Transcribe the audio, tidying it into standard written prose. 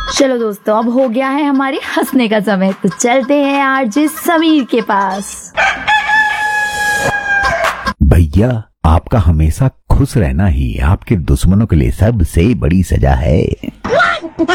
चलो दोस्तों, अब हो गया है हमारे हंसने का समय, तो चलते हैं आरजे समीर के पास। भैया, आपका हमेशा खुश रहना ही आपके दुश्मनों के लिए सबसे बड़ी सजा है।